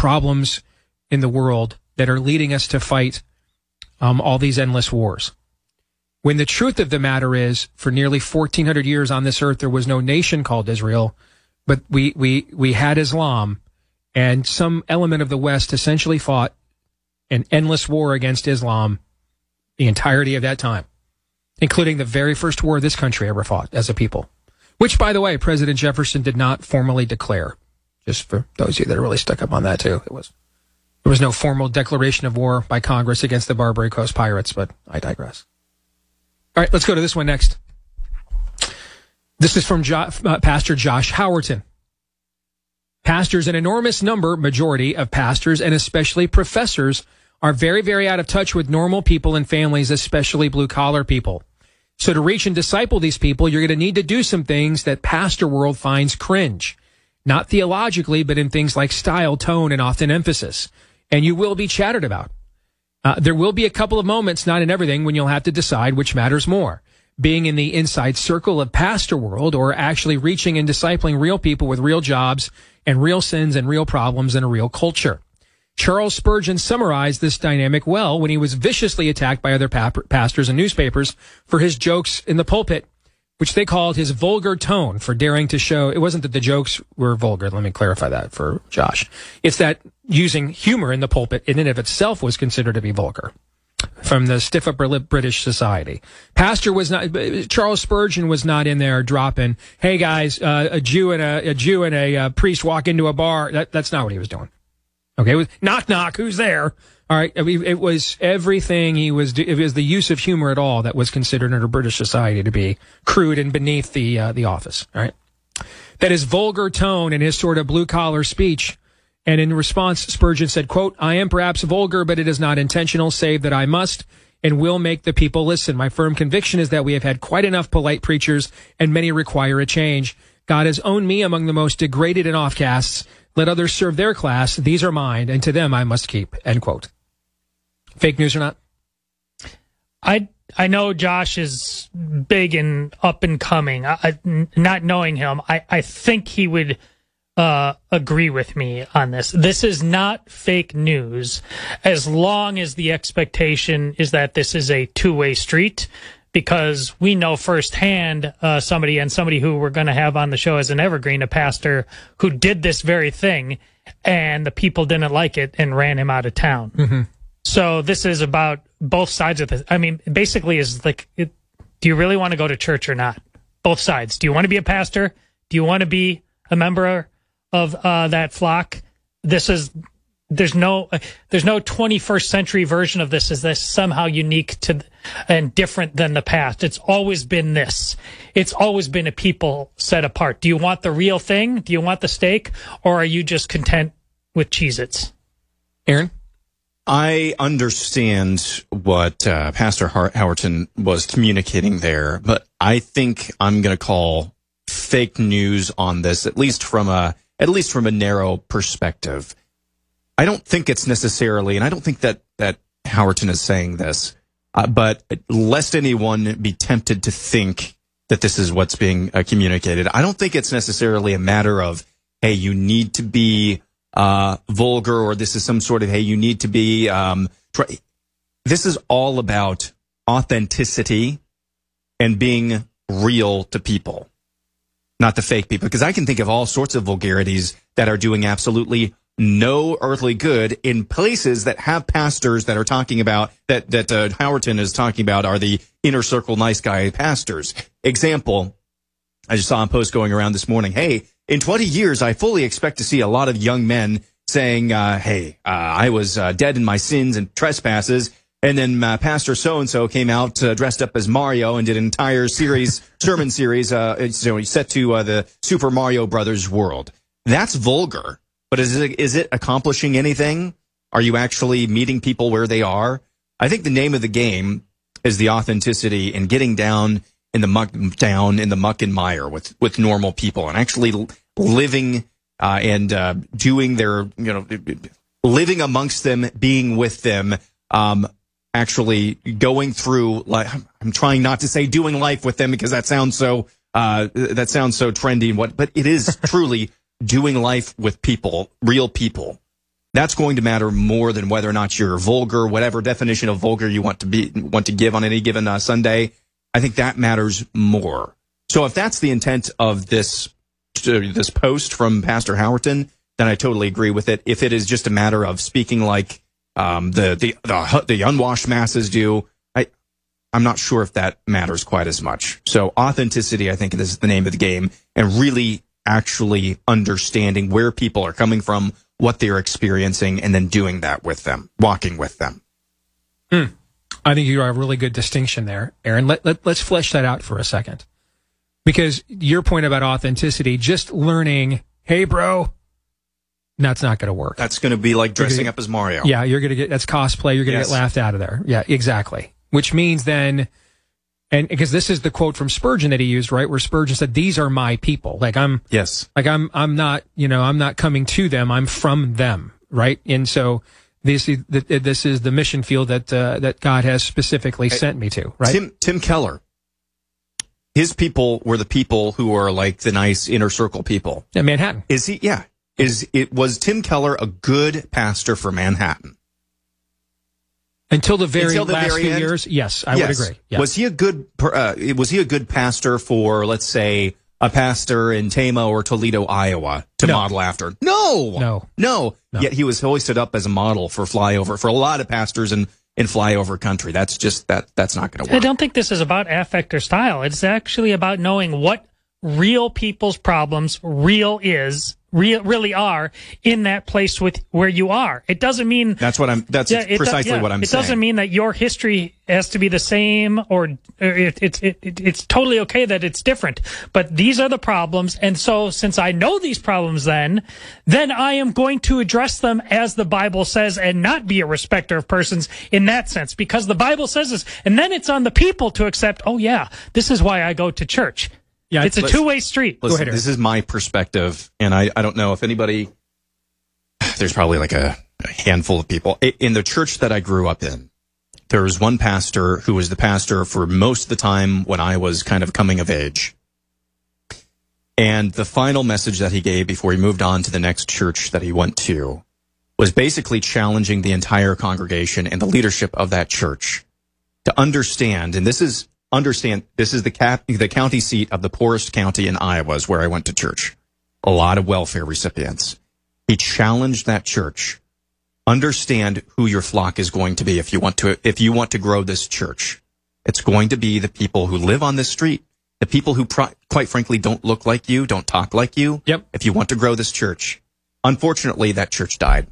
problems in the world that are leading us to fight all these endless wars. When the truth of the matter is, for nearly 1,400 years on this earth, there was no nation called Israel, but we had Islam, and some element of the West essentially fought an endless war against Islam the entirety of that time, including the very first war this country ever fought as a people, which, by the way, President Jefferson did not formally declare. Just for those of you that are really stuck up on that, too. There was no formal declaration of war by Congress against the Barbary Coast pirates, but I digress. All right, let's go to this one next. This is from Pastor Josh Howerton. Pastors, an enormous majority of pastors, and especially professors, are very, very out of touch with normal people and families, especially blue-collar people. So to reach and disciple these people, you're going to need to do some things that pastor world finds cringe. Not theologically, but in things like style, tone, and often emphasis. And you will be chattered about. There will be a couple of moments, not in everything, when you'll have to decide which matters more. Being in the inside circle of pastor world, or actually reaching and discipling real people with real jobs and real sins and real problems in a real culture. Charles Spurgeon summarized this dynamic well when he was viciously attacked by other pastors and newspapers for his jokes in the pulpit, which they called his vulgar tone, for daring to show. It wasn't that the jokes were vulgar. Let me clarify that for Josh. It's that using humor in the pulpit in and of itself was considered to be vulgar from the stiff upper lip British society. Charles Spurgeon was not in there dropping, hey guys, a Jew and a priest walk into a bar. That's not what he was doing. Okay, it was knock knock, who's there? All right, it was everything it was the use of humor at all that was considered under British society to be crude and beneath the office. All right, that his vulgar tone and his sort of blue collar speech. And in response, Spurgeon said, quote, I am perhaps vulgar, but it is not intentional, save that I must and will make the people listen. My firm conviction is that we have had quite enough polite preachers, and many require a change. God has owned me among the most degraded and offcasts. Let others serve their class. These are mine, and to them I must keep. End quote. Fake news or not? I know Josh is big and up and coming. Not knowing him, I think he would agree with me on this. This is not fake news, as long as the expectation is that this is a two-way street, because we know firsthand somebody who we're going to have on the show as an evergreen, a pastor who did this very thing, and the people didn't like it and ran him out of town. Mm-hmm. So this is about both sides of this. I mean, basically is like, do you really want to go to church or not? Both sides. Do you want to be a pastor? Do you want to be a member of that flock? There's no 21st century version of this. Is this somehow unique to and different than the past? It's always been this. It's always been a people set apart. Do you want the real thing? Do you want the steak? Or are you just content with Cheez-Its? Aaron? I understand what Pastor Howerton was communicating there, but I think I'm going to call fake news on this, at least from a narrow perspective. I don't think it's necessarily, and I don't think that Howerton is saying this, but lest anyone be tempted to think that this is what's being communicated, I don't think it's necessarily a matter of, hey, you need to be vulgar, or this is some sort of, hey, you need to be, this is all about authenticity and being real to people, not the fake people. Because I can think of all sorts of vulgarities that are doing absolutely no earthly good in places that have pastors that are talking about, that Howerton is talking about, are the inner circle nice guy pastors. Example, I just saw a post going around this morning, hey, in 20 years, I fully expect to see a lot of young men saying, I was dead in my sins and trespasses, and then Pastor so-and-so came out dressed up as Mario and did an entire sermon series set to the Super Mario Brothers world. That's vulgar, but is it accomplishing anything? Are you actually meeting people where they are? I think the name of the game is the authenticity and getting down in the muck and mire with normal people, and actually living and doing their, living amongst them, being with them, actually going through, like, I'm trying not to say doing life with them because that sounds so trendy, but it is truly doing life with people, real people. That's going to matter more than whether or not you're vulgar, whatever definition of vulgar you want to give on any given Sunday. I think that matters more. So if that's the intent of this post from Pastor Howerton, then I totally agree with it. If it is just a matter of speaking like the unwashed masses do, I'm not sure if that matters quite as much. So authenticity, I think, is the name of the game, and really actually understanding where people are coming from, what they're experiencing, and then doing that with them, walking with them. I think you have a really good distinction there, Aaron. Let's flesh that out for a second. Because your point about authenticity, just learning, hey, bro, that's not going to work. That's going to be like dressing up as Mario. Yeah, that's cosplay. You're going to get laughed out of there. Yeah, exactly. Which means then, and because this is the quote from Spurgeon that he used, right? Where Spurgeon said, "These are my people." I'm not, I'm not coming to them. I'm from them, right? And so this is the mission field that God has specifically sent me to, right? Tim Keller. His people were the people who are like the nice inner circle people. Yeah, Manhattan. Is he? Yeah. Was Tim Keller a good pastor for Manhattan? Until the very last few years, yes, I would agree. Yeah. Was he a good pastor for, let's say, a pastor in Tama or Toledo, Iowa, to model after? No. Yet he was hoisted up as a model for a lot of pastors in flyover country. That's just that's not going to work. I don't think this is about affect or style. It's actually about knowing what real people's problems really are in that place where you are. It doesn't mean that's precisely what I'm saying. It doesn't mean that your history has to be the same, or it's totally okay that it's different. But these are the problems, and so since I know these problems, then I am going to address them as the Bible says, and not be a respecter of persons in that sense, because the Bible says this, and then it's on the people to accept. Oh yeah, this is why I go to church. Yeah, it's a two-way street. Listen, this is my perspective, and I don't know if anybody, there's probably like a handful of people. In the church that I grew up in, there was one pastor who was the pastor for most of the time when I was kind of coming of age. And the final message that he gave before he moved on to the next church that he went to was basically challenging the entire congregation and the leadership of that church to understand, and this is the county seat of the poorest county in Iowa, is where I went to church. A lot of welfare recipients. He challenged that church. Understand who your flock is going to be if you want to grow this church. It's going to be the people who live on this street, the people who quite frankly don't look like you, don't talk like you. Yep. If you want to grow this church. Unfortunately, that church died.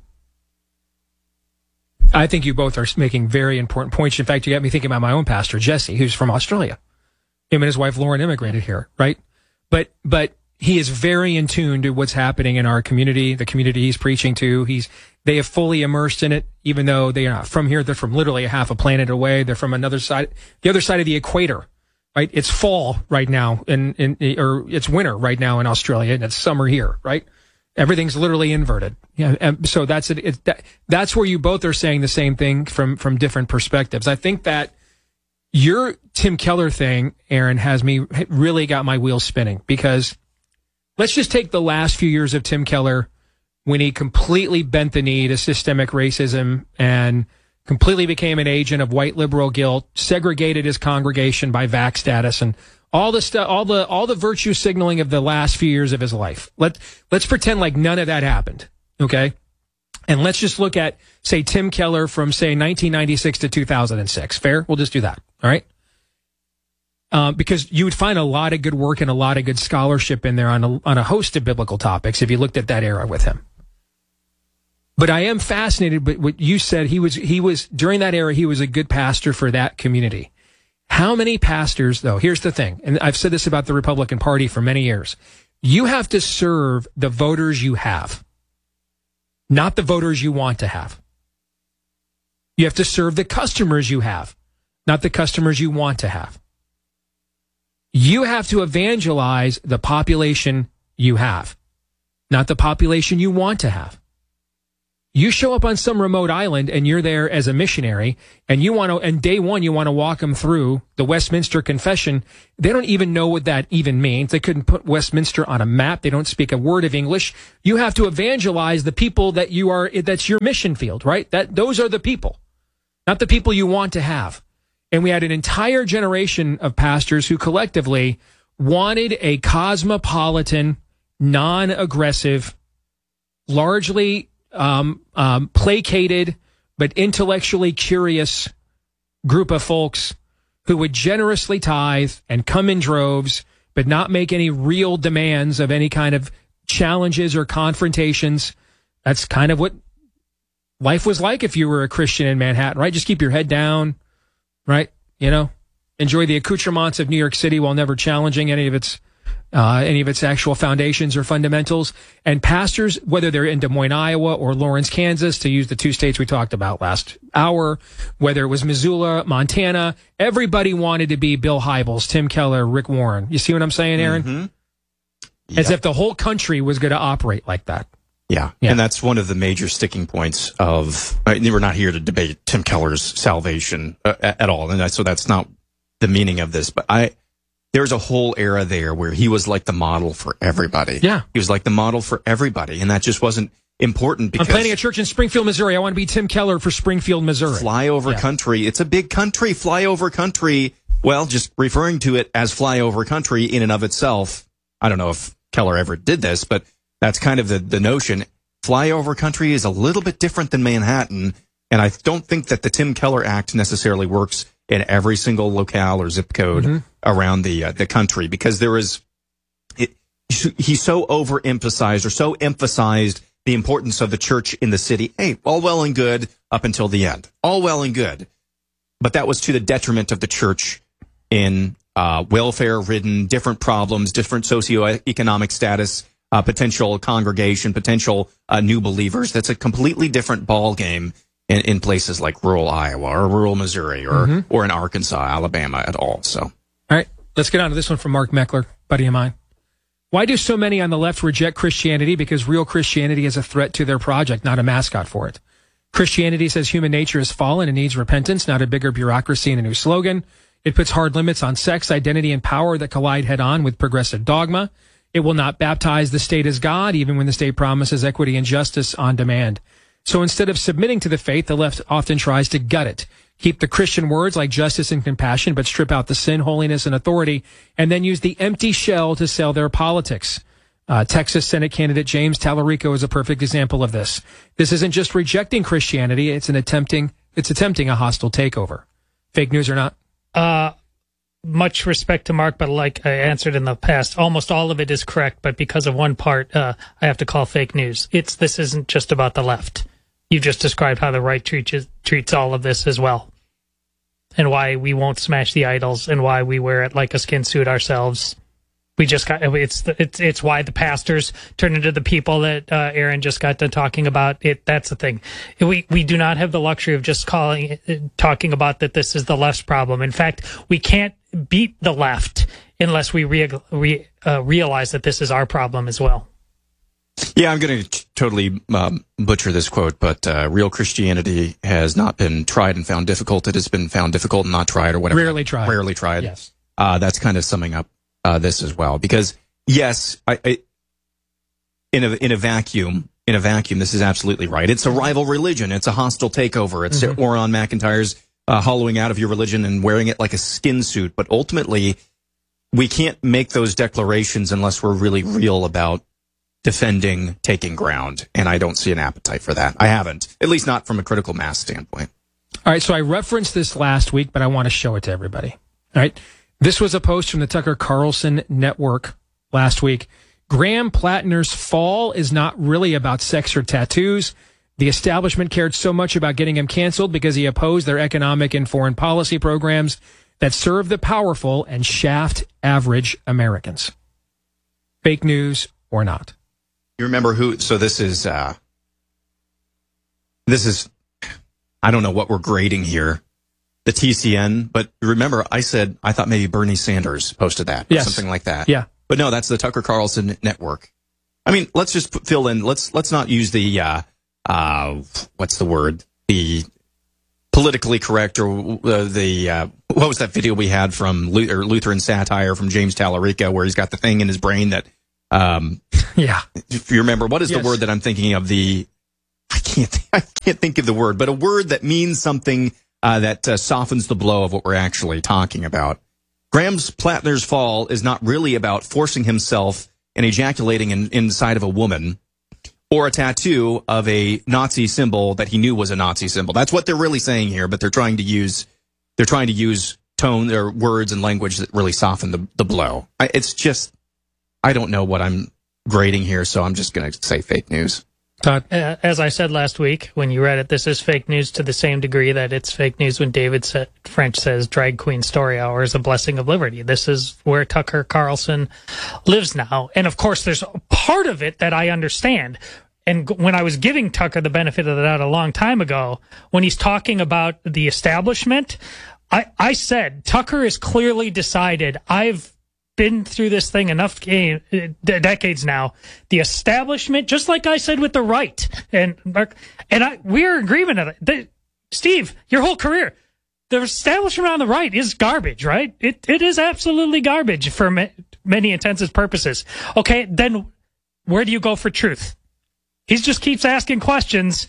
I think you both are making very important points. In fact, you got me thinking about my own pastor, Jesse, who's from Australia. Him and his wife, Lauren, immigrated here, right? But he is very in tune to what's happening in our community, the community he's preaching to. They have fully immersed in it, even though they are not from here. They're from literally a half a planet away. They're from the other side of the equator, right? It's fall right now, or it's winter right now in Australia, and it's summer here, right? Everything's literally inverted. Yeah, and so that's it. That's where you both are saying the same thing from different perspectives. I think that your Tim Keller thing, Aaron, has really got my wheels spinning, because let's just take the last few years of Tim Keller when he completely bent the knee to systemic racism and completely became an agent of white liberal guilt, segregated his congregation by vax status, and all the stuff, all the virtue signaling of the last few years of his life. Let's pretend like none of that happened, okay? And let's just look at, say, Tim Keller from, say, 1996 to 2006. Fair? We'll just do that, all right? Because you would find a lot of good work and a lot of good scholarship in there on a host of biblical topics if you looked at that era with him. But I am fascinated by what you said. He was during that era, he was a good pastor for that community. How many pastors, though, here's the thing, and I've said this about the Republican Party for many years. You have to serve the voters you have, not the voters you want to have. You have to serve the customers you have, not the customers you want to have. You have to evangelize the population you have, not the population you want to have. You show up on some remote island and you're there as a missionary, and you want to, and day one, you want to walk them through the Westminster Confession. They don't even know what that even means. They couldn't put Westminster on a map. They don't speak a word of English. You have to evangelize the people that you are, that's your mission field, right? Those are the people, not the people you want to have. And we had an entire generation of pastors who collectively wanted a cosmopolitan, non-aggressive, largely placated but intellectually curious group of folks who would generously tithe and come in droves but not make any real demands of any kind of challenges or confrontations. That's kind of what life was like if you were a Christian in Manhattan, right? Just keep your head down, right? You know, enjoy the accoutrements of New York City while never challenging any of its actual foundations or fundamentals. And pastors, whether they're in Des Moines, Iowa, or Lawrence, Kansas, to use the two states we talked about last hour, whether it was Missoula, Montana, everybody wanted to be Bill Hybels, Tim Keller, Rick Warren. You see what I'm saying, Aaron? Mm-hmm. Yep. As if the whole country was going to operate like that. Yeah. And that's one of the major sticking points of, we're not here to debate Tim Keller's salvation at all. And so that's not the meaning of this, but there was a whole era there where he was like the model for everybody. Yeah. He was like the model for everybody. And that just wasn't important because I'm planning a church in Springfield, Missouri. I want to be Tim Keller for Springfield, Missouri. Flyover country. It's a big country. Flyover country. Well, just referring to it as flyover country in and of itself. I don't know if Keller ever did this, but that's kind of the notion. Flyover country is a little bit different than Manhattan. And I don't think that the Tim Keller Act necessarily works in every single locale or zip code around the country, because he so overemphasized or so emphasized the importance of the church in the city. Hey, all well and good up until the end. All well and good. But that was to the detriment of the church in welfare-ridden, different problems, different socioeconomic status, potential congregation, potential new believers. That's a completely different ball game in places like rural Iowa or rural Missouri or in Arkansas, Alabama at all. So, all right, let's get on to this one from Mark Meckler, buddy of mine. Why do so many on the left reject Christianity? Because real Christianity is a threat to their project, not a mascot for it. Christianity says human nature has fallen and needs repentance, not a bigger bureaucracy and a new slogan. It puts hard limits on sex, identity, and power that collide head-on with progressive dogma. It will not baptize the state as God, even when the state promises equity and justice on demand. So instead of submitting to the faith, the left often tries to gut it, keep the Christian words like justice and compassion, but strip out the sin, holiness, and authority, and then use the empty shell to sell their politics. Texas Senate candidate James Tallarico is a perfect example of this. This isn't just rejecting Christianity, it's attempting a hostile takeover. Fake news or not? Much respect to Mark, but like I answered in the past, almost all of it is correct, but because of one part, I have to call fake news. This isn't just about the left. You just described how the right treats all of this as well, and why we won't smash the idols, and why we wear it like a skin suit ourselves. We just got it's why the pastors turn into the people that Aaron just got done talking about. That's the thing. We do not have the luxury of just talking about that this is the left's problem. In fact, we can't beat the left unless we realize that this is our problem as well. Yeah, I'm going to totally butcher this quote, but real Christianity has not been tried and found difficult. It has been found difficult and not tried, or whatever. Rarely tried. Rarely tried. Yes. That's kind of summing up this as well. Because yes, in a vacuum, this is absolutely right. It's a rival religion. It's a hostile takeover. It's Oron McIntyre's hollowing out of your religion and wearing it like a skin suit. But ultimately, we can't make those declarations unless we're really real about defending, taking ground. And I don't see an appetite for that. I haven't, at least not from a critical mass standpoint. All right, so I referenced this last week, but I want to show it to everybody. All right, this was a post from the Tucker Carlson Network last week. Graham Plattner's fall is not really about sex or tattoos. The establishment cared so much about getting him canceled because he opposed their economic and foreign policy programs that serve the powerful and shaft average Americans. Fake news or not? You remember who? So this is, I don't know what we're grading here, the TCN, but remember I said I thought maybe Bernie Sanders posted that or something like that. Yeah. But no, that's the Tucker Carlson Network. I mean, let's just fill in, let's not use the what's the word? The politically correct, or what was that video we had from Lutheran satire from James Tallarico, where he's got the thing in his brain that, yeah. If you remember, what is Yes. the word that I'm thinking of? I can't think of the word, but a word that means something that softens the blow of what we're actually talking about. Graham Plattner's fall is not really about forcing himself and ejaculating inside of a woman, or a tattoo of a Nazi symbol that he knew was a Nazi symbol. That's what they're really saying here, but they're trying to use tone or words and language that really soften the blow. I don't know what I'm grading here, so I'm just going to say fake news. Todd? As I said last week when you read it, this is fake news to the same degree that it's fake news when David French says drag queen story hour is a blessing of liberty. This is where Tucker Carlson lives now. And of course, there's a part of it that I understand. And when I was giving Tucker the benefit of the doubt a long time ago, when he's talking about the establishment, I said, Tucker is clearly decided, I've been through this thing enough decades now. The establishment, just like I said with the right, and we're in agreement of it. Steve, your whole career, the establishment on the right is garbage, right? It is absolutely garbage for many intents and purposes. Okay, then where do you go for truth? He just keeps asking questions.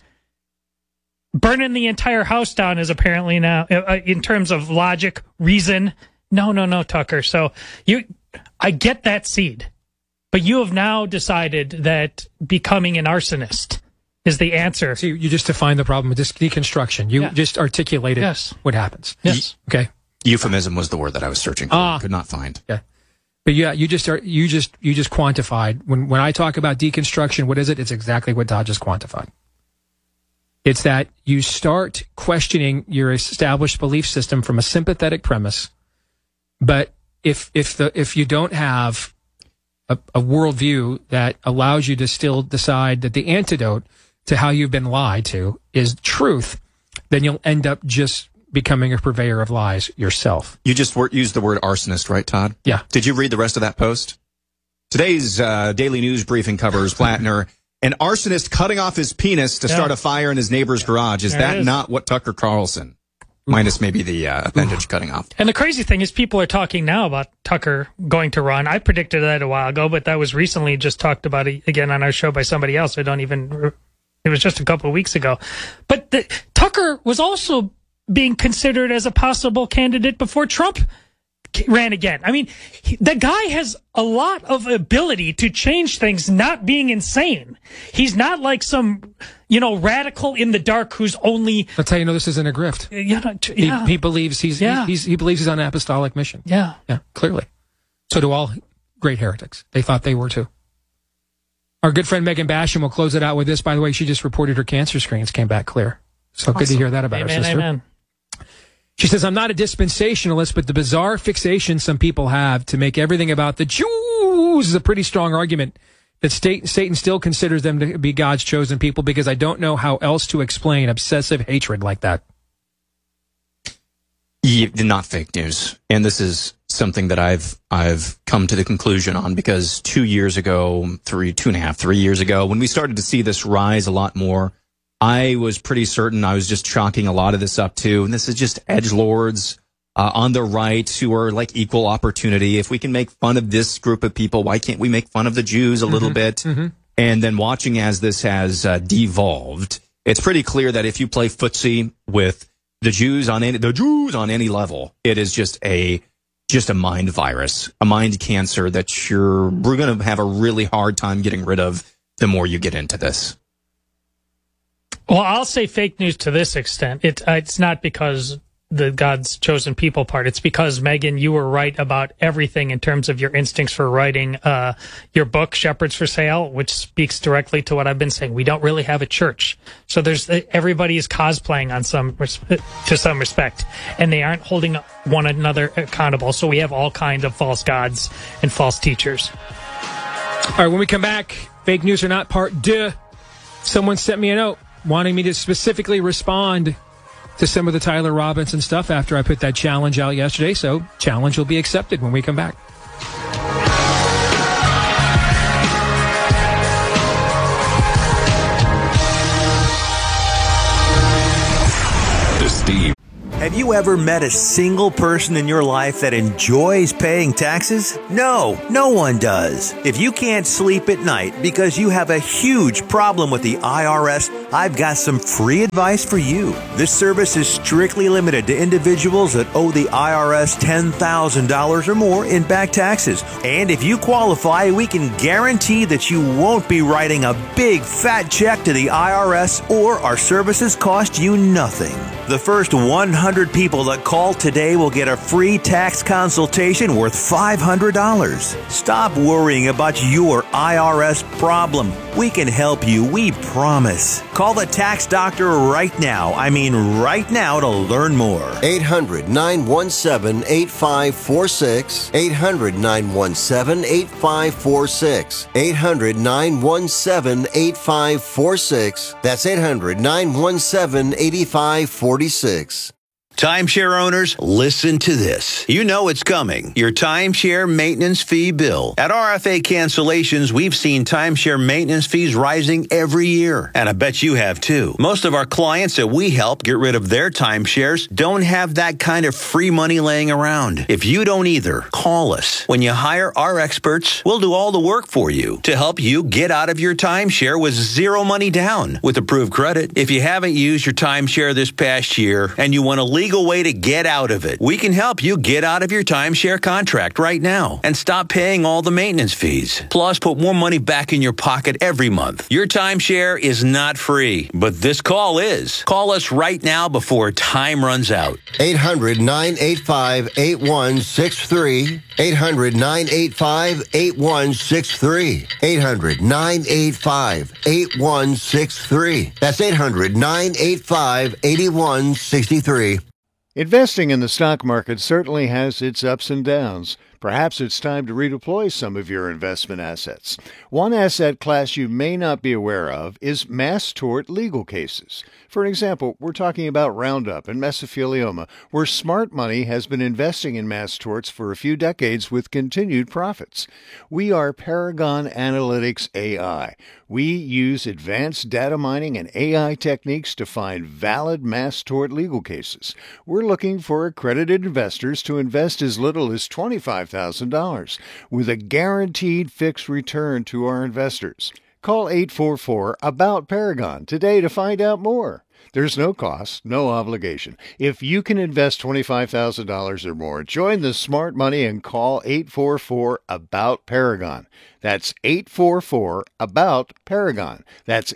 Burning the entire house down is apparently now, in terms of logic, reason. No, Tucker. So I get that seed, but you have now decided that becoming an arsonist is the answer. So you just defined the problem with this deconstruction. You just articulated what happens. Yes. Okay. Euphemism was the word that I was searching for. Could not find. Yeah. But yeah, you just quantified. When I talk about deconstruction, what is it? It's exactly what Todd just quantified. It's that you start questioning your established belief system from a sympathetic premise, but if you don't have a worldview that allows you to still decide that the antidote to how you've been lied to is truth, then you'll end up just becoming a purveyor of lies yourself. You just used the word arsonist, right, Todd? Yeah. Did you read the rest of that post? Today's daily news briefing covers Plattner, an arsonist cutting off his penis to start a fire in his neighbor's garage. Is that not what Tucker Carlson? Minus maybe the appendage cutting off. And the crazy thing is people are talking now about Tucker going to run. I predicted that a while ago, but that was recently just talked about again on our show by somebody else. It was just a couple of weeks ago. But Tucker was also being considered as a possible candidate before Trump ran again. I mean, the guy has a lot of ability to change things, not being insane. He's not like some, radical in the dark who's only. That's how you know this isn't a grift. He believes he believes he's on an apostolic mission. Yeah, clearly. So do all great heretics. They thought they were too. Our good friend Megan Basham will close it out with this. By the way, she just reported her cancer screens came back clear. So good to hear that about her sister. Amen. She says, I'm not a dispensationalist, but the bizarre fixation some people have to make everything about the Jews is a pretty strong argument that Satan still considers them to be God's chosen people, because I don't know how else to explain obsessive hatred like that. Not fake news. And this is something that I've come to the conclusion on, because 2 years ago, 3 years ago, when we started to see this rise a lot more, I was pretty certain I was just chalking a lot of this up to, and this is just edgelords on the right who are like equal opportunity. If we can make fun of this group of people, why can't we make fun of the Jews a little bit? Mm-hmm. And then watching as this has devolved, it's pretty clear that if you play footsie with the Jews on any level, it is just a mind virus, a mind cancer that we're going to have a really hard time getting rid of the more you get into this. Well, I'll say fake news to this extent. It's not because the God's chosen people part. It's because, Megan, you were right about everything in terms of your instincts for writing your book, Shepherds for Sale, which speaks directly to what I've been saying. We don't really have a church. So everybody is cosplaying to some respect, and they aren't holding one another accountable. So we have all kinds of false gods and false teachers. All right, when we come back, fake news or not, part 2. Someone sent me a note wanting me to specifically respond to some of the Tyler Robinson stuff after I put that challenge out yesterday. So challenge will be accepted when we come back. Have you ever met a single person in your life that enjoys paying taxes? No one does. If you can't sleep at night because you have a huge problem with the IRS, I've got some free advice for you. This service is strictly limited to individuals that owe the IRS $10,000 or more in back taxes. And if you qualify, we can guarantee that you won't be writing a big fat check to the IRS, or our services cost you nothing. The first 100 people that call today will get a free tax consultation worth $500. Stop worrying about your IRS problem. We can help you, we promise. Call the tax doctor right now. I mean right now, to learn more. 800-917-8546. 800-917-8546. 800-917-8546. That's 800-917-8546. Timeshare owners, listen to this. You know it's coming. Your timeshare maintenance fee bill. At RFA Cancellations, we've seen timeshare maintenance fees rising every year. And I bet you have too. Most of our clients that we help get rid of their timeshares don't have that kind of free money laying around. If you don't either, call us. When you hire our experts, we'll do all the work for you to help you get out of your timeshare with zero money down with approved credit. If you haven't used your timeshare this past year and you want a legal way to get out of it, we can help you get out of your timeshare contract right now and stop paying all the maintenance fees. Plus, put more money back in your pocket every month. Your timeshare is not free, but this call is. Call us right now before time runs out. 800-985-8163. 800-985-8163. 800-985-8163. That's 800-985-8163. Investing in the stock market certainly has its ups and downs. Perhaps it's time to redeploy some of your investment assets. One asset class you may not be aware of is mass tort legal cases. For example, we're talking about Roundup and mesothelioma, where smart money has been investing in mass torts for a few decades with continued profits. We are Paragon Analytics AI. We use advanced data mining and AI techniques to find valid mass tort legal cases. We're looking for accredited investors to invest as little as $25,000 with a guaranteed fixed return to our investors. Call 844-ABOUT-PARAGON today to find out more. There's no cost, no obligation. If you can invest $25,000 or more, join the smart money and call 844-ABOUT-PARAGON. That's 844-ABOUT-PARAGON. That's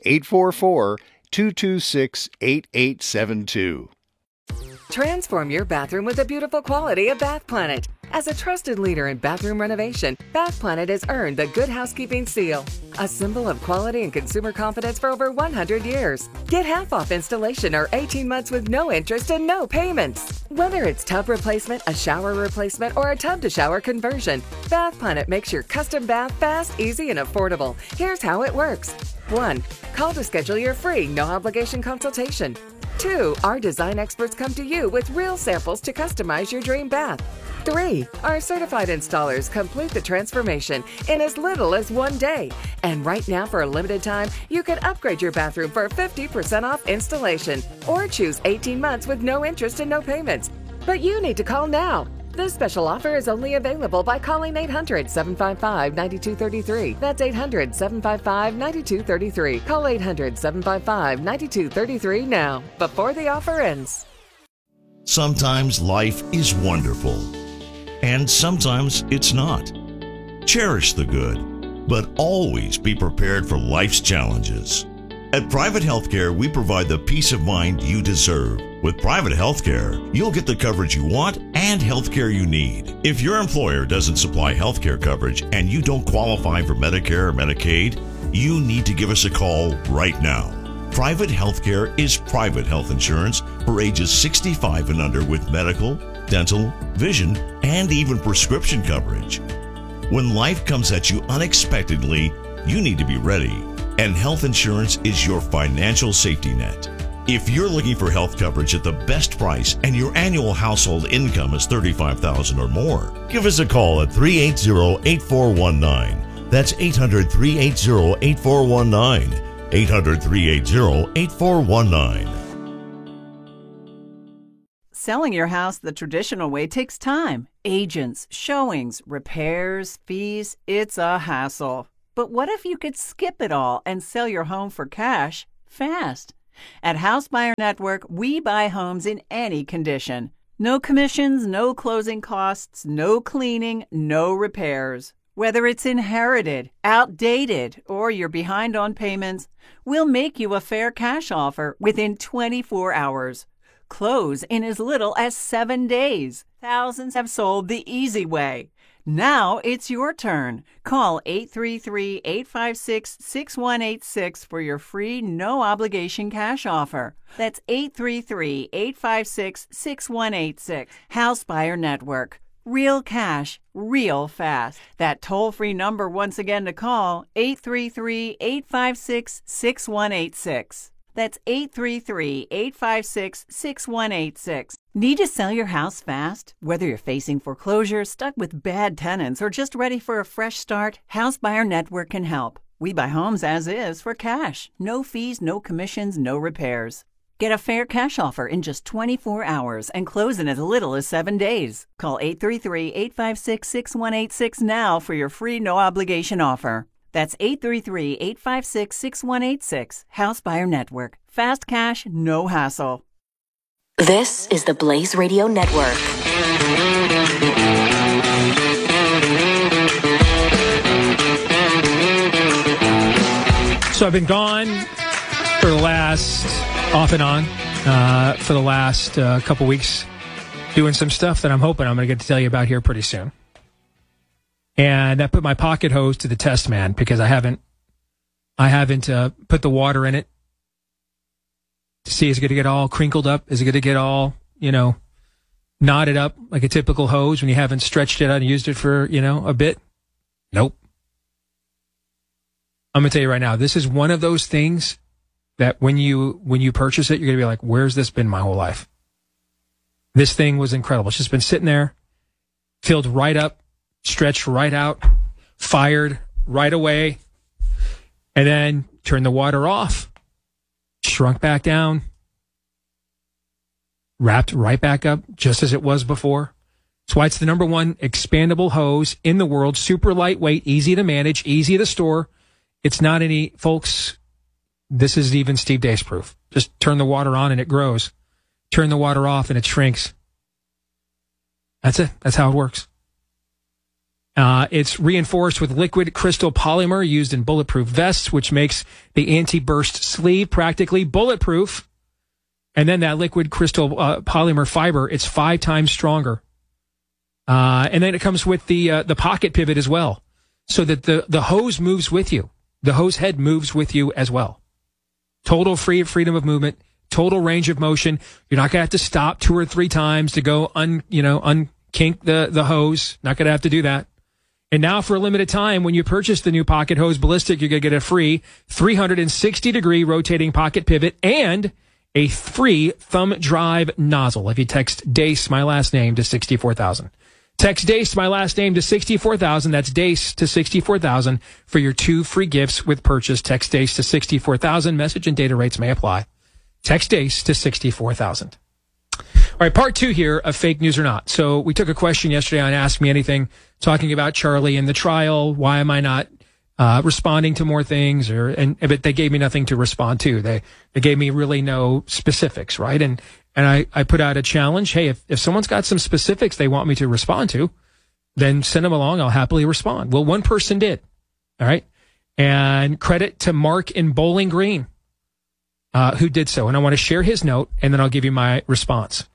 844-226-8872. Transform your bathroom with the beautiful quality of Bath Planet. As a trusted leader in bathroom renovation, Bath Planet has earned the Good Housekeeping seal, a symbol of quality and consumer confidence for over 100 years. Get half off installation or 18 months with no interest and no payments. Whether it's tub replacement, a shower replacement, or a tub-to-shower conversion, Bath Planet makes your custom bath fast, easy, and affordable. Here's how it works. 1. Call to schedule your free, no-obligation consultation. 2. Our design experts come to you with real samples to customize your dream bath. 3. Our certified installers complete the transformation in as little as 1 day. And right now, for a limited time, you can upgrade your bathroom for 50% off installation or choose 18 months with no interest and no payments. But you need to call now. This special offer is only available by calling 800-755-9233. That's 800-755-9233. Call 800-755-9233 now, before the offer ends. Sometimes life is wonderful, and sometimes it's not. Cherish the good, but always be prepared for life's challenges. At Private Healthcare, we provide the peace of mind you deserve. With Private Healthcare, you'll get the coverage you want and healthcare you need. If your employer doesn't supply healthcare coverage and you don't qualify for Medicare or Medicaid, you need to give us a call right now. Private Healthcare is private health insurance for ages 65 and under with medical, dental, vision, and even prescription coverage. When life comes at you unexpectedly, you need to be ready. And health insurance is your financial safety net. If you're looking for health coverage at the best price and your annual household income is $35,000 or more, give us a call at 380-8419. That's 800-380-8419. 800-380-8419. Selling your house the traditional way takes time. Agents, showings, repairs, fees. It's a hassle. But what if you could skip it all and sell your home for cash fast? At House Buyer Network, we buy homes in any condition. No commissions, no closing costs, no cleaning, no repairs. Whether it's inherited, outdated, or you're behind on payments, we'll make you a fair cash offer within 24 hours. Close in as little as 7 days. Thousands have sold the easy way. Now it's your turn. Call 833-856-6186 for your free, no-obligation cash offer. That's 833-856-6186. House Buyer Network. Real cash, real fast. That toll-free number once again to call, 833-856-6186. That's 833-856-6186. Need to sell your house fast? Whether you're facing foreclosure, stuck with bad tenants, or just ready for a fresh start, House Buyer Network can help. We buy homes as is for cash. No fees, no commissions, no repairs. Get a fair cash offer in just 24 hours and close in as little as 7 days. Call 833-856-6186 now for your free no-obligation offer. That's 833-856-6186. House Buyer Network. Fast cash, no hassle. This is the Blaze Radio Network. So I've been gone for the last, off and on, for the last couple weeks, doing some stuff that I'm hoping I'm going to get to tell you about here pretty soon. And I put my pocket hose to the test, man, because I haven't put the water in it to see is it going to get all crinkled up? Is it going to get all, knotted up like a typical hose when you haven't stretched it out and used it for, a bit? Nope. I'm going to tell you right now, this is one of those things that when you purchase it, you're going to be like, where's this been my whole life? This thing was incredible. It's just been sitting there, filled right up, stretched right out, fired right away, and then turned the water off, shrunk back down, wrapped right back up just as it was before. That's why it's the number one expandable hose in the world. Super lightweight, easy to manage, easy to store. It's not any, folks, this is even Steve Deace proof. Just turn the water on and it grows. Turn the water off and it shrinks. That's it. That's how it works. It's reinforced with liquid crystal polymer used in bulletproof vests, which makes the anti-burst sleeve practically bulletproof. And then that liquid crystal polymer fiber, it's 5 times stronger. And then it comes with the pocket pivot as well, so that the hose moves with you. The hose head moves with you as well. Total freedom of movement, total range of motion. You're not going to have to stop 2 or 3 times to go unkink the hose. Not going to have to do that. And now for a limited time, when you purchase the new Pocket Hose Ballistic, you're going to get a free 360-degree rotating pocket pivot and a free thumb drive nozzle if you text DACE, my last name, to 64,000. Text DACE, my last name, to 64,000. That's DACE to 64,000 for your 2 free gifts with purchase. Text DACE to 64,000. Message and data rates may apply. Text DACE to 64,000. All right, part 2 here of Fake News or Not. So we took a question yesterday on Ask Me Anything talking about Charlie and the trial. Why am I not responding to more things? But they gave me nothing to respond to. They gave me really no specifics, right? And I put out a challenge. Hey, if someone's got some specifics they want me to respond to, then send them along. I'll happily respond. Well, one person did. All right. And credit to Mark in Bowling Green, who did so. And I want to share his note, and then I'll give you my response.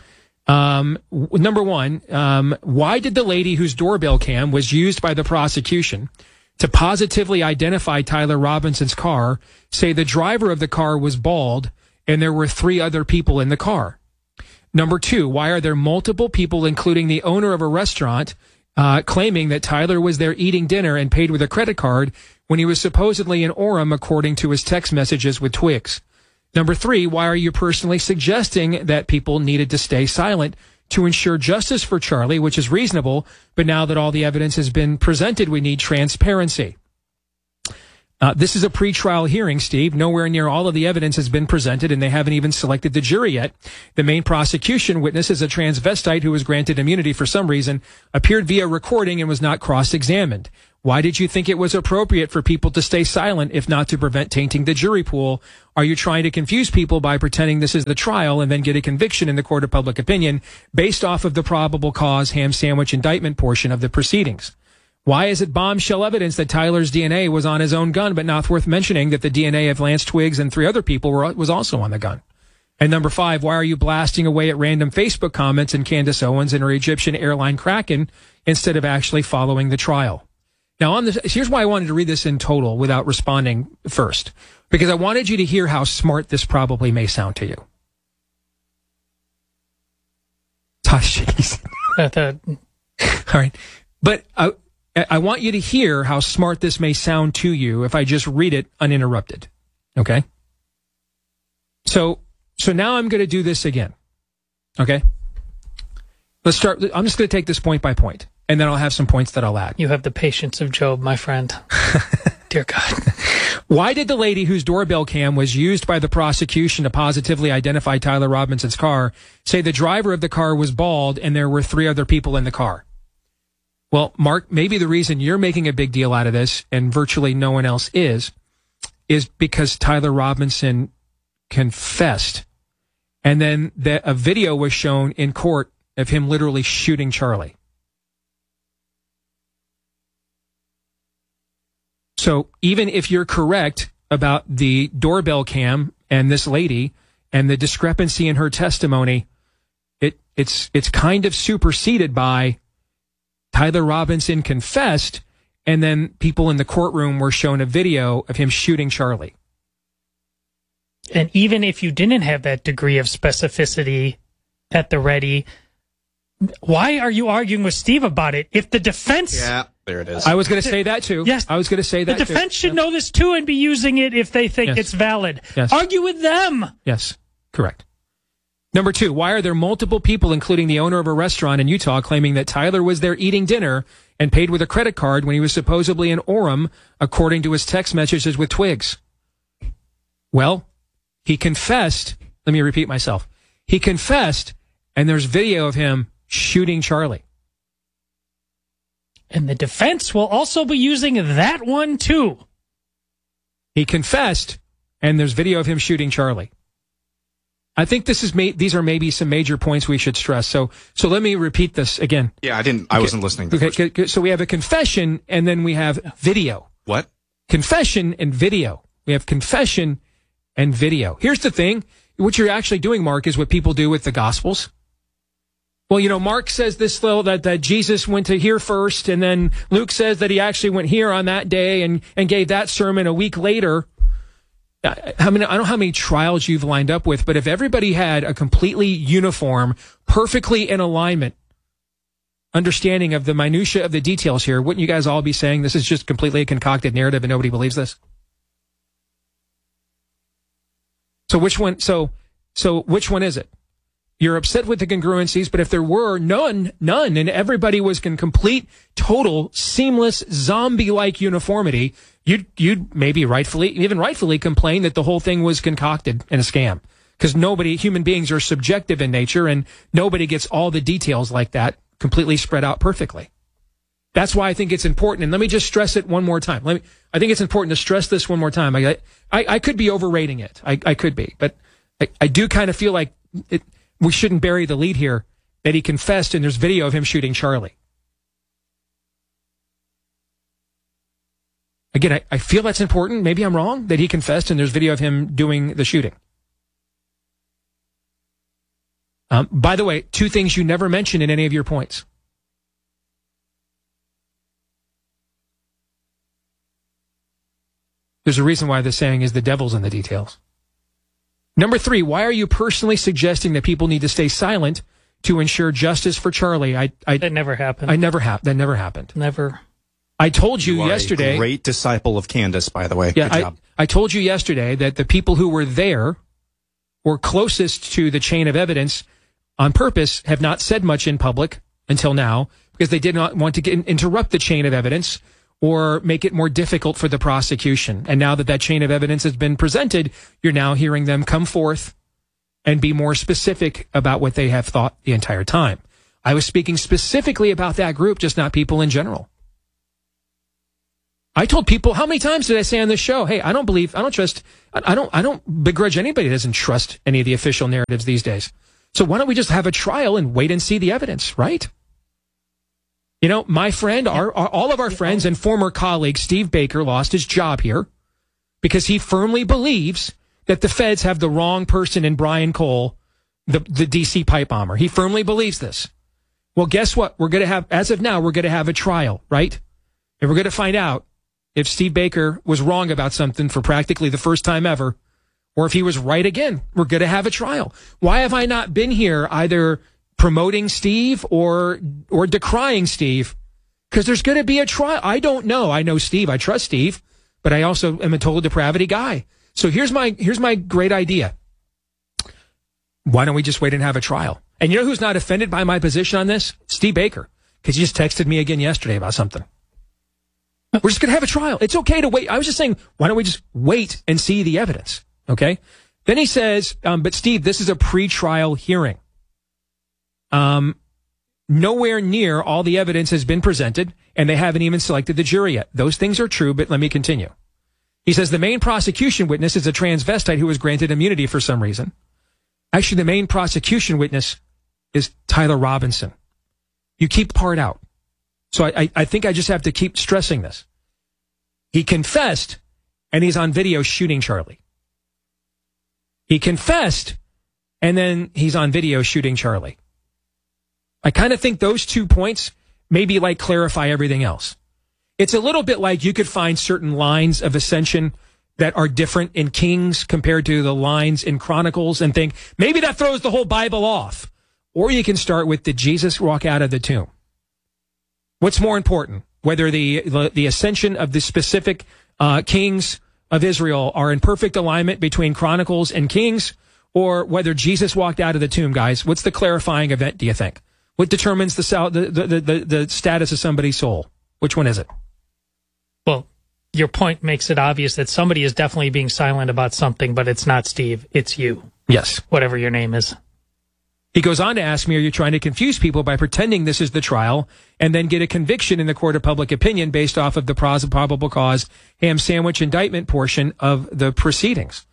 Number one, why did the lady whose doorbell cam was used by the prosecution to positively identify Tyler Robinson's car say the driver of the car was bald and there were 3 other people in the car? Number 2, why are there multiple people, including the owner of a restaurant, claiming that Tyler was there eating dinner and paid with a credit card when he was supposedly in Orem, according to his text messages with Twix? Number 3, why are you personally suggesting that people needed to stay silent to ensure justice for Charlie, which is reasonable, but now that all the evidence has been presented, we need transparency? This is a pretrial hearing, Steve. Nowhere near all of the evidence has been presented, and they haven't even selected the jury yet. The main prosecution witness is a transvestite who was granted immunity for some reason, appeared via recording, and was not cross-examined. Why did you think it was appropriate for people to stay silent, if not to prevent tainting the jury pool? Are you trying to confuse people by pretending this is the trial and then get a conviction in the court of public opinion based off of the probable cause ham sandwich indictment portion of the proceedings? Why is it bombshell evidence that Tyler's DNA was on his own gun, but not worth mentioning that the DNA of Lance Twiggs and 3 other people was also on the gun? And number 5, why are you blasting away at random Facebook comments and Candace Owens and her Egyptian airline Kraken instead of actually following the trial? Now, here's why I wanted to read this in total without responding first, because I wanted you to hear how smart this probably may sound to you. All right. But I want you to hear how smart this may sound to you if I just read it uninterrupted. Okay? So now I'm going to do this again. Okay? Let's start. I'm just going to take this point by point, and then I'll have some points that I'll add. You have the patience of Job, my friend. Dear God. Why did the lady whose doorbell cam was used by the prosecution to positively identify Tyler Robinson's car say the driver of the car was bald and there were 3 other people in the car? Well, Mark, maybe the reason you're making a big deal out of this and virtually no one else is because Tyler Robinson confessed. And then a video was shown in court of him literally shooting Charlie. So even if you're correct about the doorbell cam and this lady and the discrepancy in her testimony, it's kind of superseded by Tyler Robinson confessed, and then people in the courtroom were shown a video of him shooting Charlie. And even if you didn't have that degree of specificity at the ready, why are you arguing with Steve about it? If the defense... Yeah, there it is. I was going to say that too. Yes. I was going to say that too. The defense should know this too and be using it if they think it's valid. Yes. Argue with them. Yes, correct. Number 2, why are there multiple people, including the owner of a restaurant in Utah, claiming that Tyler was there eating dinner and paid with a credit card when he was supposedly in Orem, according to his text messages with Twiggs? Well, he confessed. Let me repeat myself. He confessed, and there's video of him shooting Charlie. And the defense will also be using that one, too. He confessed, and there's video of him shooting Charlie. I think these are maybe some major points we should stress. So let me repeat this again. Yeah, I wasn't listening to Okay, so we have a confession, and then we have video. What? Confession and video. We have confession and video. Here's the thing. What you're actually doing, Mark, is what people do with the Gospels. Well, Mark says this little that Jesus went to here first, and then Luke says that he actually went here on that day and gave that sermon a week later. I don't know how many trials you've lined up with, but if everybody had a completely uniform, perfectly in alignment understanding of the minutia of the details here, wouldn't you guys all be saying this is just completely a concocted narrative and nobody believes this? So which one? So which one is it? You're upset with the congruencies, but if there were none, and everybody was in complete, total, seamless, zombie-like uniformity, you'd maybe even rightfully complain that the whole thing was concocted and a scam. Because human beings are subjective in nature, and nobody gets all the details like that completely spread out perfectly. That's why I think it's important. And let me just stress it one more time. I think it's important to stress this one more time. I could be overrating it. I could be, but I do kind of feel like we shouldn't bury the lead here that he confessed and there's video of him shooting Charlie. Again, I feel that's important. Maybe I'm wrong that he confessed and there's video of him doing the shooting. By the way, 2 things you never mentioned in any of your points. There's a reason why the saying is the devil's in the details. Number 3, why are you personally suggesting that people need to stay silent to ensure justice for Charlie? That never happened. That never happened. Never. I told you yesterday. A great disciple of Candace, by the way. Yeah, Good job. I told you yesterday that the people who were there or closest to the chain of evidence on purpose have not said much in public until now because they did not want to interrupt the chain of evidence or make it more difficult for the prosecution. And now that that chain of evidence has been presented, you're now hearing them come forth and be more specific about what they have thought the entire time. I was speaking specifically about that group, just not people in general. I told people, how many times did I say on this show, hey, I don't begrudge anybody that doesn't trust any of the official narratives these days. So why don't we just have a trial and wait and see the evidence, right? You know, my friend, all of our friends and former colleague, Steve Baker, lost his job here because he firmly believes that the feds have the wrong person in Brian Cole, the DC pipe bomber. He firmly believes this. Well, guess what? As of now, we're going to have a trial, right? And we're going to find out if Steve Baker was wrong about something for practically the first time ever, or if he was right again. We're going to have a trial. Why have I not been here either promoting Steve or decrying Steve? Because there's going to be a trial. I don't know. I know Steve. I trust Steve, but I also am a total depravity guy. So here's my great idea. Why don't we just wait and have a trial? And you know who's not offended by my position on this? Steve Baker, because he just texted me again yesterday about something. We're just going to have a trial. It's okay to wait. I was just saying, why don't we just wait and see the evidence? Okay. Then he says, but Steve, this is a pre-trial hearing. Nowhere near all the evidence has been presented, and they haven't even selected the jury yet. Those things are true, but let me continue. He says the main prosecution witness is a transvestite who was granted immunity for some reason. Actually, the main prosecution witness is Tyler Robinson. You keep part out. So I think I just have to keep stressing this. He confessed, and he's on video shooting Charlie. He confessed, and then he's on video shooting Charlie. I kind of think those 2 points maybe like clarify everything else. It's a little bit like you could find certain lines of ascension that are different in Kings compared to the lines in Chronicles and think maybe that throws the whole Bible off. Or you can start with, did Jesus walk out of the tomb? What's more important, whether the ascension of the specific kings of Israel are in perfect alignment between Chronicles and Kings, or whether Jesus walked out of the tomb, guys? What's the clarifying event, do you think? What determines the status of somebody's soul? Which one is it? Well, your point makes it obvious that somebody is definitely being silent about something, but it's not Steve. It's you. Yes. Whatever your name is. He goes on to ask me, are you trying to confuse people by pretending this is the trial and then get a conviction in the court of public opinion based off of the probable cause ham sandwich indictment portion of the proceedings?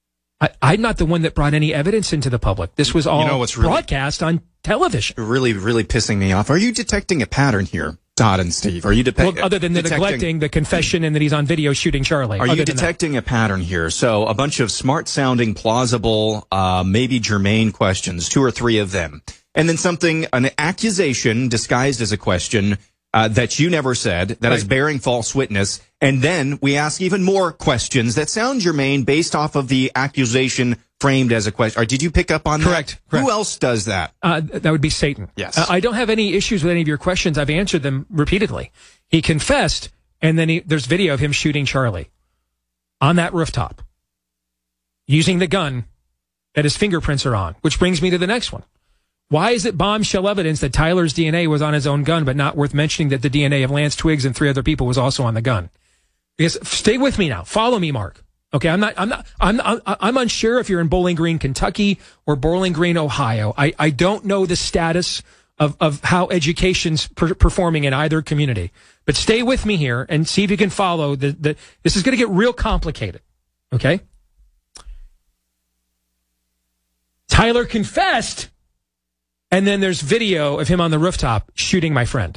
I'm not the one that brought any evidence into the public. This was all broadcast on television. Really, really pissing me off. Are you detecting a pattern here, Todd and Steve? Are you other than the neglecting the confession and that he's on video shooting Charlie? Are you detecting a pattern here? So a bunch of smart-sounding, plausible, maybe germane questions, 2 or 3 of them, and then an accusation disguised as a question that you never said, that is bearing false witness, and then we ask even more questions that sound germane based off of the accusation framed as a question. Or did you pick up on that? Correct. Who else does that? That would be Satan. Yes. I don't have any issues with any of your questions. I've answered them repeatedly. He confessed, and then there's video of him shooting Charlie on that rooftop using the gun that his fingerprints are on, which brings me to the next one. Why is it bombshell evidence that Tyler's DNA was on his own gun, but not worth mentioning that the DNA of Lance Twiggs and 3 other people was also on the gun? Because stay with me now. Follow me, Mark. Okay, I'm unsure if you're in Bowling Green, Kentucky or Bowling Green, Ohio. I don't know the status of how education's performing in either community. But stay with me here and see if you can follow this is going to get real complicated. Okay? Tyler confessed, and then there's video of him on the rooftop shooting my friend.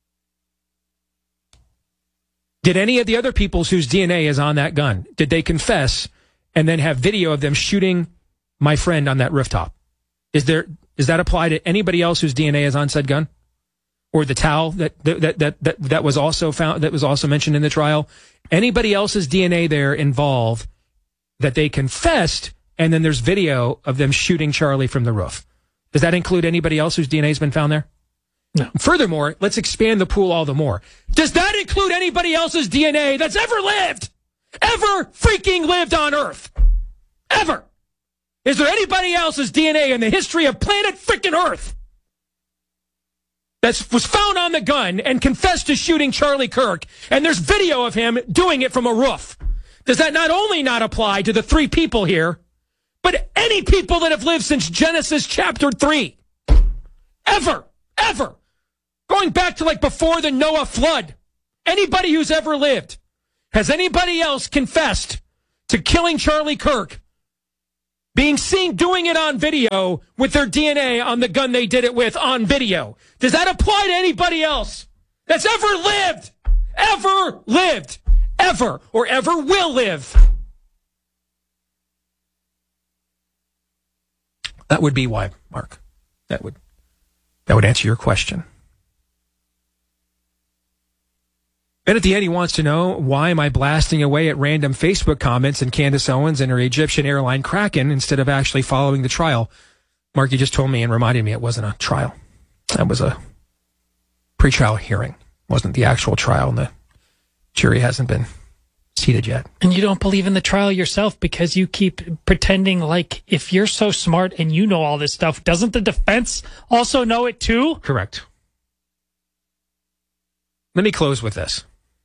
Did any of the other people whose DNA is on that gun, did they confess and then have video of them shooting my friend on that rooftop? Does that apply to anybody else whose DNA is on said gun? Or the towel that was also found, that was also mentioned in the trial? Anybody else's DNA there involved that they confessed, and then there's video of them shooting Charlie from the roof? Does that include anybody else whose DNA has been found there? No. Furthermore, let's expand the pool all the more. Does that include anybody else's DNA that's ever lived? Ever freaking lived on Earth? Ever? Is there anybody else's DNA in the history of planet freaking Earth that was found on the gun and confessed to shooting Charlie Kirk, and there's video of him doing it from a roof. Does that not only not apply to the 3 people here, but any people that have lived since Genesis chapter 3? Ever. Going back to like before the Noah flood. Anybody who's ever lived. Has anybody else confessed to killing Charlie Kirk, being seen doing it on video with their DNA on the gun they did it with on video? Does that apply to anybody else that's ever lived, or ever will live? That would be why, Mark. That would answer your question. And at the end, he wants to know, why am I blasting away at random Facebook comments and Candace Owens and her Egyptian airline Kraken instead of actually following the trial? Mark, you just told me and reminded me it wasn't a trial. That was a pre-trial hearing. It wasn't the actual trial, and the jury hasn't been seated yet. And you don't believe in the trial yourself because you keep pretending like if you're so smart and you know all this stuff, doesn't the defense also know it too? Correct. Let me close with this.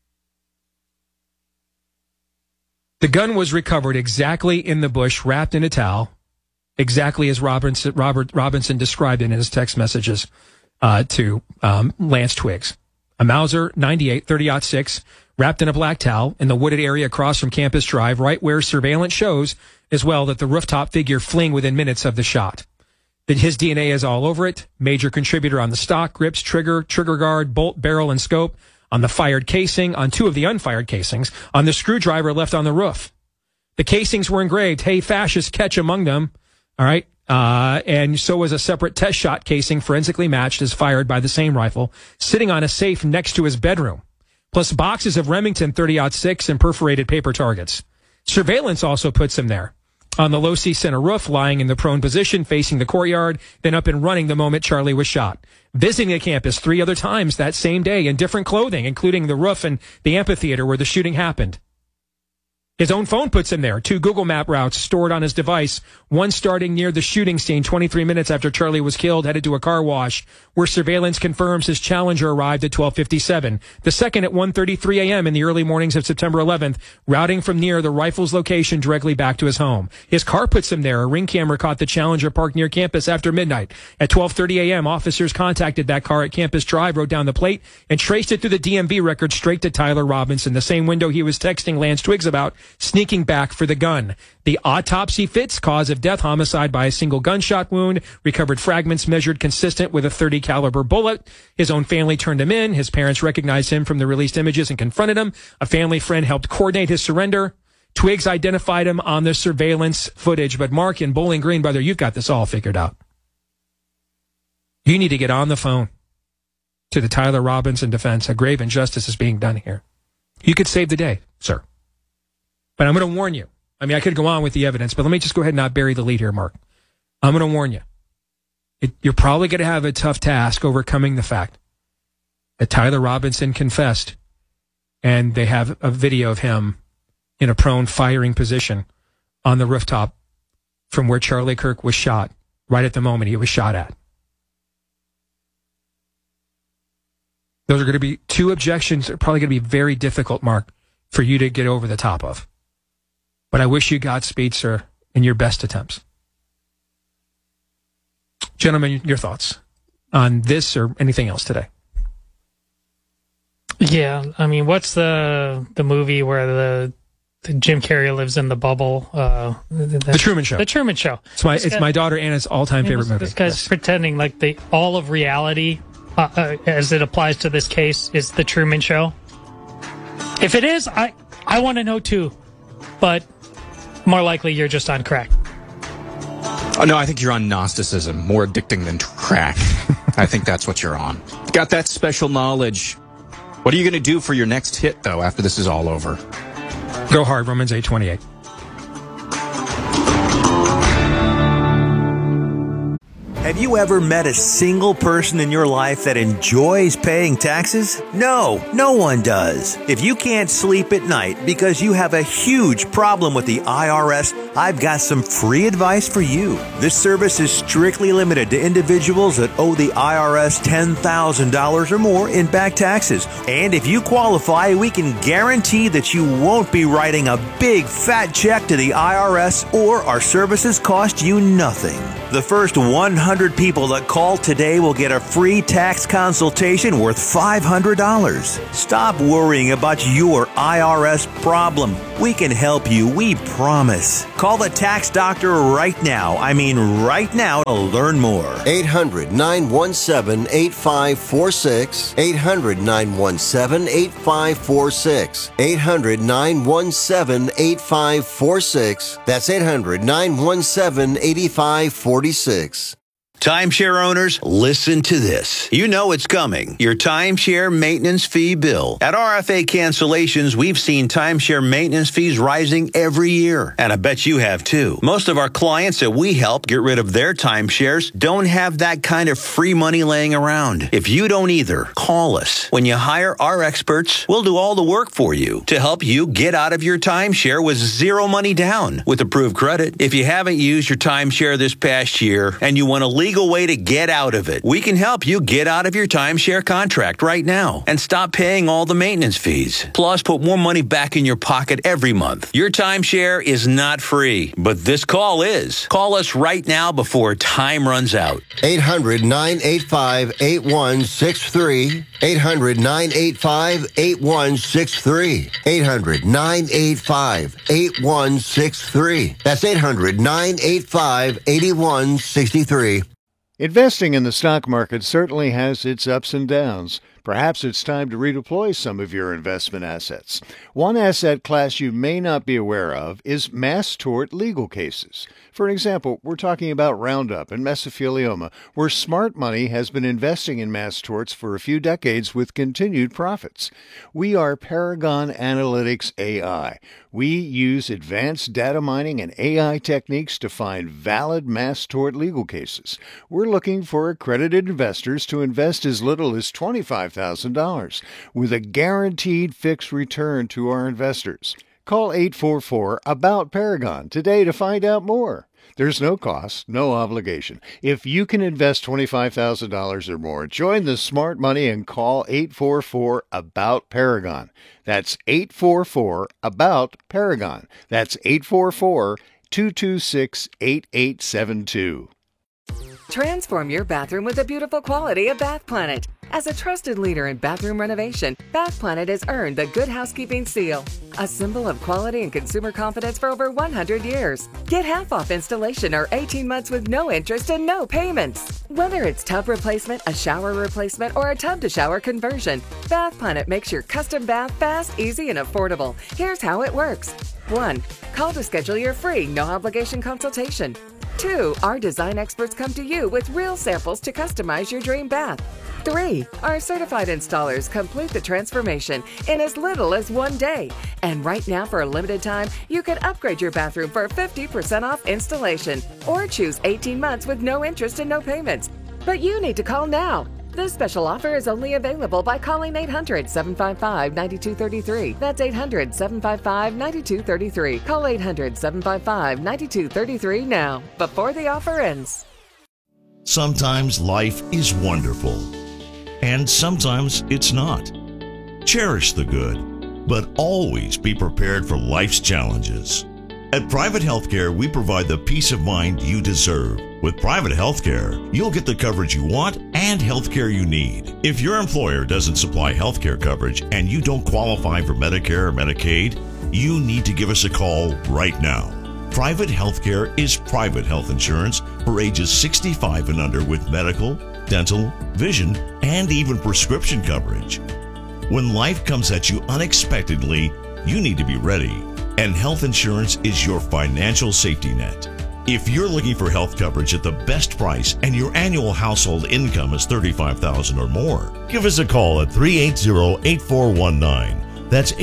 The gun was recovered exactly in the bush, wrapped in a towel, exactly as Robinson described it in his text messages to Lance Twiggs. A Mauser 98 30-06, wrapped in a black towel in the wooded area across from Campus Drive, right where surveillance shows as well that the rooftop figure fleeing within minutes of the shot. That his DNA is all over it. Major contributor on the stock, grips, trigger guard, bolt, barrel, and scope. On the fired casing, on 2 of the unfired casings, on the screwdriver left on the roof. The casings were engraved, "Hey, fascist, catch among them." All right. And so was a separate test shot casing forensically matched as fired by the same rifle, sitting on a safe next to his bedroom. Plus boxes of Remington 30-06 and perforated paper targets. Surveillance also puts him there. On the Low C Center roof, lying in the prone position, facing the courtyard, then up and running the moment Charlie was shot. Visiting the campus 3 other times that same day in different clothing, including the roof and the amphitheater where the shooting happened. His own phone puts him there. 2 Google Map routes stored on his device. One starting near the shooting scene 23 minutes after Charlie was killed, headed to a car wash, where surveillance confirms his Challenger arrived at 12:57. The second at 1:33 a.m. in the early mornings of September 11th, routing from near the rifle's location directly back to his home. His car puts him there. A Ring camera caught the Challenger parked near campus after midnight. At 12:30 a.m., officers contacted that car at Campus Drive, wrote down the plate, and traced it through the DMV record straight to Tyler Robinson, the same window he was texting Lance Twiggs about, sneaking back for the gun. The autopsy fits cause of death, homicide by a single gunshot wound. Recovered fragments measured consistent with a .30 caliber bullet. His own family turned him in. His parents recognized him from the released images and confronted him. A family friend helped coordinate his surrender. Twiggs identified him on the surveillance footage. But Mark in Bowling Green, brother, you've got this all figured out. You need to get on the phone to the Tyler Robinson defense. A grave injustice is being done here. You could save the day, sir. But I'm going to warn you. I mean, I could go on with the evidence, but let me just go ahead and not bury the lead here, Mark. I'm going to warn you. You're probably going to have a tough task overcoming the fact that Tyler Robinson confessed, and they have a video of him in a prone firing position on the rooftop from where Charlie Kirk was shot, right at the moment he was shot at. Those are going to be 2 objections that are probably going to be very difficult, Mark, for you to get over the top of. But I wish you Godspeed, sir, in your best attempts. Gentlemen, your thoughts on this or anything else today? Yeah, I mean, what's the movie where the Jim Carrey lives in the bubble? The Truman Show. The Truman Show. It's my daughter Anna's all-time favorite movie. This guy's pretending like all of reality, as it applies to this case, is the Truman Show. If it is, I want to know too, but more likely you're just on crack. Oh, no, I think you're on Gnosticism, more addicting than crack. I think that's what you're on. Got that special knowledge. What are you going to do for your next hit, though, after this is all over? Go hard, Romans 8:28. Have you ever met a single person in your life that enjoys paying taxes? No, no one does. If you can't sleep at night because you have a huge problem with the IRS, I've got some free advice for you. This service is strictly limited to individuals that owe the IRS $10,000 or more in back taxes. And if you qualify, we can guarantee that you won't be writing a big fat check to the IRS, or our services cost you nothing. The first 100 people that call today will get a free tax consultation worth $500. Stop worrying about your IRS problem. We can help you, we promise. Call the tax doctor right now. I mean right now to learn more. 800-917-8546. 800-917-8546. 800-917-8546. That's 800-917-8546. Timeshare owners, listen to this. You know it's coming. Your timeshare maintenance fee bill. At RFA Cancellations, we've seen timeshare maintenance fees rising every year. And I bet you have too. Most of our clients that we help get rid of their timeshares don't have that kind of free money laying around. If you don't either, call us. When you hire our experts, we'll do all the work for you to help you get out of your timeshare with zero money down with approved credit. If you haven't used your timeshare this past year and you want a legal way to get out of it, we can help you get out of your timeshare contract right now and stop paying all the maintenance fees. Plus, put more money back in your pocket every month. Your timeshare is not free, but this call is. Call us right now before time runs out. 800-985-8163. 800-985-8163. 800-985-8163. That's 800-985-8163. Investing in the stock market certainly has its ups and downs. Perhaps it's time to redeploy some of your investment assets. One asset class you may not be aware of is mass tort legal cases. For example, we're talking about Roundup and mesothelioma, where smart money has been investing in mass torts for a few decades with continued profits. We are Paragon Analytics AI. We use advanced data mining and AI techniques to find valid mass tort legal cases. We're looking for accredited investors to invest as little as $25,000 with a guaranteed fixed return to our investors. Call 844-ABOUT-PARAGON today to find out more. There's no cost, no obligation. If you can invest $25,000 or more, join the smart money and call 844-ABOUT-PARAGON. That's 844-ABOUT-PARAGON. That's 844-226-8872. Transform your bathroom with the beautiful quality of Bath Planet. As a trusted leader in bathroom renovation, Bath Planet has earned the Good Housekeeping Seal, a symbol of quality and consumer confidence for over 100 years. Get half off installation or 18 months with no interest and no payments. Whether it's tub replacement, a shower replacement, or a tub-to-shower conversion, Bath Planet makes your custom bath fast, easy, and affordable. Here's how it works. 1. Call to schedule your free, no-obligation consultation. 2. Our design experts come to you with real samples to customize your dream bath. 3. Our certified installers complete the transformation in as little as 1 day. And right now, for a limited time, you can upgrade your bathroom for 50% off installation or choose 18 months with no interest and no payments. But you need to call now. This special offer is only available by calling 800-755-9233. That's 800-755-9233. Call 800-755-9233 now, before the offer ends. Sometimes life is wonderful, and sometimes it's not. Cherish the good, but always be prepared for life's challenges. At Private Healthcare, we provide the peace of mind you deserve. With Private Healthcare, you'll get the coverage you want and healthcare you need. If your employer doesn't supply healthcare coverage and you don't qualify for Medicare or Medicaid, you need to give us a call right now. Private Healthcare is private health insurance for ages 65 and under with medical, dental, vision, and even prescription coverage. When life comes at you unexpectedly, you need to be ready, and health insurance is your financial safety net. If you're looking for health coverage at the best price and your annual household income is $35,000 or more, give us a call at 380-8419. That's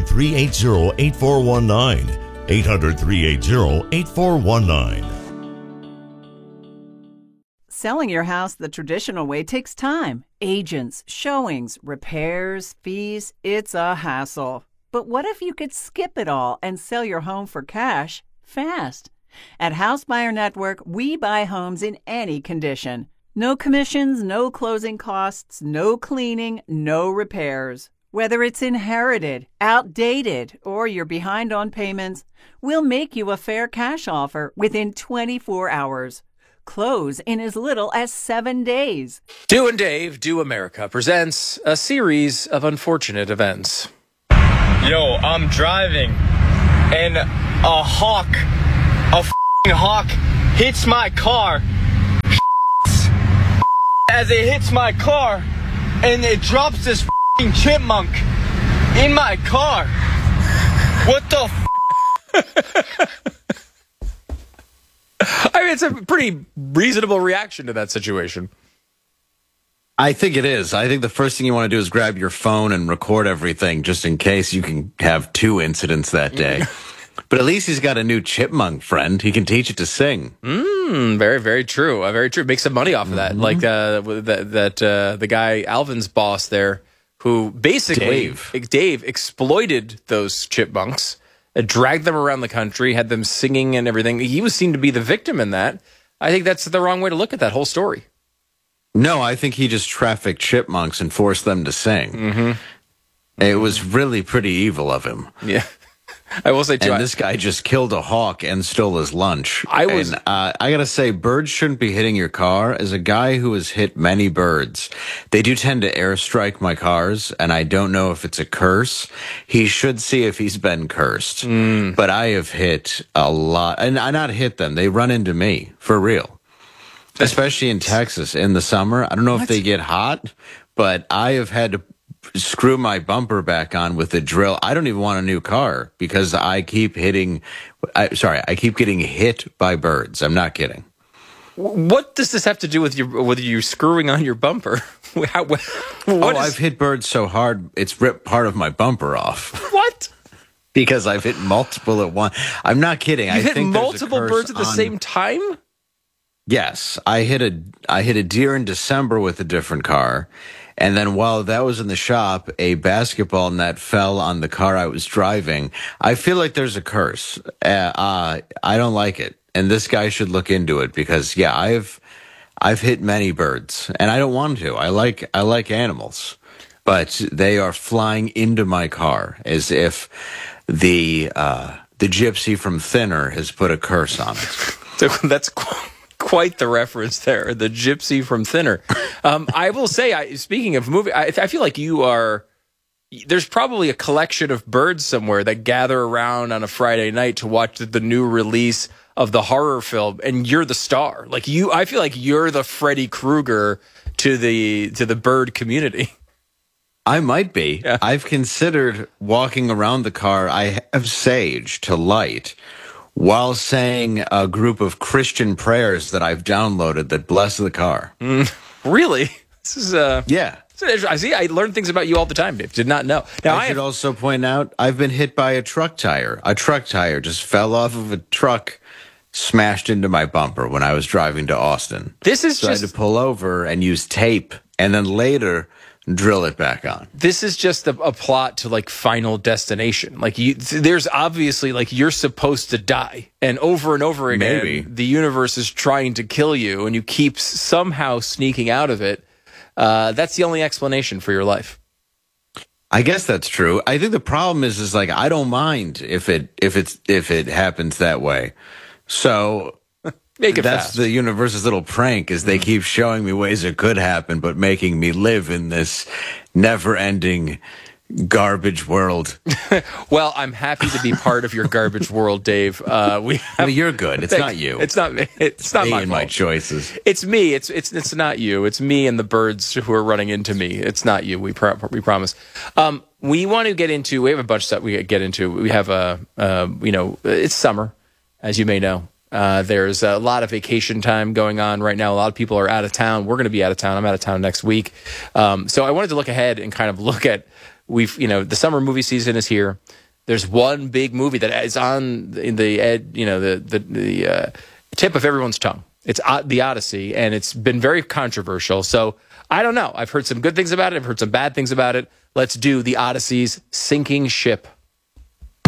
800-380-8419. 800-380-8419. selling your house the traditional way takes time. Agents, showings, repairs, fees, it's a hassle. But what if you could skip it all and sell your home for cash fast? At House Buyer Network, we buy homes in any condition. No commissions, no closing costs, no cleaning, no repairs. Whether it's inherited, outdated, or you're behind on payments, we'll make you a fair cash offer within 24 hours. Close in as little as 7 days. Do and Dave Do America presents a series of unfortunate events. Yo, I'm driving and a f***ing hawk hits my car. As it hits my car and it drops this f***ing chipmunk in my car. What the f***? I mean, it's a pretty reasonable reaction to that situation. I think it is. I think the first thing you want to do is grab your phone and record everything just in case you can have 2 incidents that day. But at least he's got a new chipmunk friend. He can teach it to sing. Very, very true. Very true. Make some money off of that. Like the guy, Alvin's boss there, who basically, Dave exploited those chipmunks, dragged them around the country, had them singing and everything. He was seen to be the victim in that. I think that's the wrong way to look at that whole story. No, I think he just trafficked chipmunks and forced them to sing. It was really pretty evil of him. Yeah. I will say, too. And this guy just killed a hawk and stole his lunch. I got to say, birds shouldn't be hitting your car. As a guy who has hit many birds, they do tend to airstrike my cars, and I don't know if it's a curse. He should see if he's been cursed. But I have hit a lot, and I not hit them. They run into me, for real. Especially in Texas in the summer. I don't know if they get hot, but I have had to screw my bumper back on with a drill. I don't even want a new car because I keep getting hit by birds. I'm not kidding. What does this have to do with you screwing on your bumper? I've hit birds so hard, it's ripped part of my bumper off. What? Because I've hit multiple at once. I'm not kidding. You hit multiple birds at the same time? Yes. I hit a deer in December with a different car. And then while that was in the shop, a basketball net fell on the car I was driving. I feel like there's a curse. I don't like it. And this guy should look into it because, yeah, I've hit many birds and I don't want to. I like animals, but they are flying into my car as if the gypsy from Thinner has put a curse on it. That's quite the reference there, the gypsy from Thinner. I will say, speaking of movie, I feel like there's probably a collection of birds somewhere that gather around on a Friday night to watch the new release of the horror film, and you're the star. Like I feel like you're the Freddy Krueger to the bird community. I might be. Yeah. I've considered walking around the car. I have sage to light while saying a group of Christian prayers that I've downloaded that bless the car. Really? This is yeah. I see. I learn things about you all the time, Dave. Did not know. Now I should also point out I've been hit by a truck tire. A truck tire just fell off of a truck, smashed into my bumper when I was driving to Austin. I had to pull over and use tape, and then later drill it back on. This is just a plot to like Final Destination. Like there's obviously like you're supposed to die, and over again, the universe is trying to kill you, and you keep somehow sneaking out of it. That's the only explanation for your life. I guess that's true. I think the problem is like I don't mind if it happens that way. So that's fast. The universe's little prank is they keep showing me ways it could happen, but making me live in this never-ending garbage world. Well, I'm happy to be part of your garbage world, Dave. You're good. It's not you. It's not me. It's not my fault. My choices. It's me. It's not you. It's me and the birds who are running into me. It's not you. We promise. We want to get into. We have a bunch of stuff we get into. We have it's summer, as you may know. There's a lot of vacation time going on right now. A lot of people are out of town. We're going to be out of town. I'm out of town next week. So I wanted to look ahead and kind of look at. The summer movie season is here. There's one big movie that is on the tip of everyone's tongue. It's the Odyssey, and it's been very controversial. So I don't know. I've heard some good things about it. I've heard some bad things about it. Let's do the Odyssey's sinking ship.